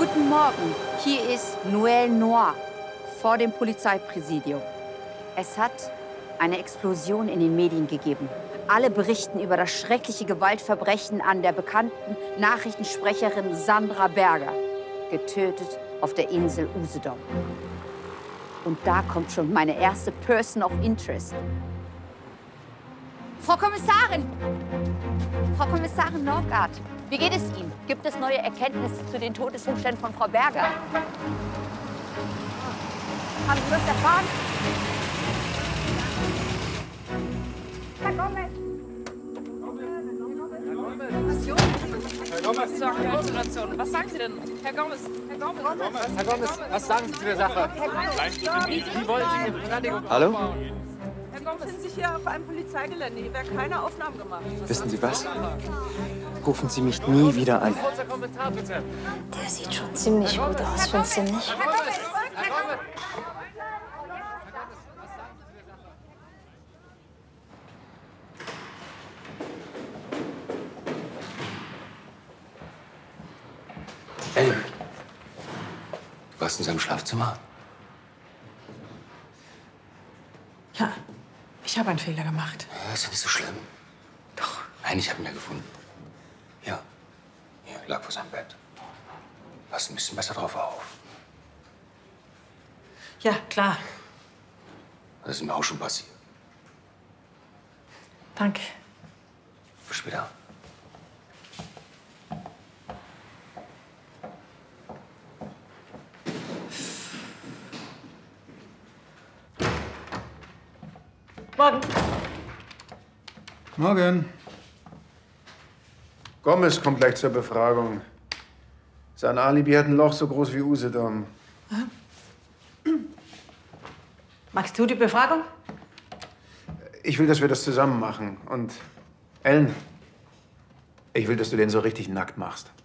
Guten Morgen, hier ist Noël Noir vor dem Polizeipräsidium. Es hat eine Explosion in den Medien gegeben. Alle berichten über das schreckliche Gewaltverbrechen an der bekannten Nachrichtensprecherin Sandra Berger, getötet auf der Insel Usedom. Und da kommt schon meine erste Person of Interest. Frau Kommissarin! Frau Kommissarin Norgard, wie geht es Ihnen? Gibt es neue Erkenntnisse zu den Todesumständen von Frau Berger? Haben Sie das erfahren? Herr Gomez! Herr Gomez zur aktuellen Situation. Was sagen Sie denn? Herr Gomez, Herr Gomez, was sagen Sie zu der Sache? Wie wollen Sie Ihre Verteidigung Hallo? Herr Gomez, sind Sie hier auf einem Polizeigelände? Hier werden keine Aufnahmen gemacht. Wissen Sie was? Rufen Sie mich nie wieder an. kurzer Kommentar, bitte. Der sieht schon ziemlich gut aus, findest du nicht? Ellen, du warst in seinem Schlafzimmer? Ja, ich habe einen Fehler gemacht. Ja, ist ja nicht so schlimm. Doch. Nein, ich habe ihn ja gefunden. Hier, lag vor seinem Bett. Pass ein bisschen besser drauf auf. Ja, klar. Das ist mir auch schon passiert. Danke. Bis später. Morgen. Morgen. Gomez kommt gleich zur Befragung. Sein Alibi hat ein Loch so groß wie Usedom. Magst du die Befragung? Ich will, dass wir das zusammen machen. Und Ellen, ich will, dass du den so richtig nackt machst.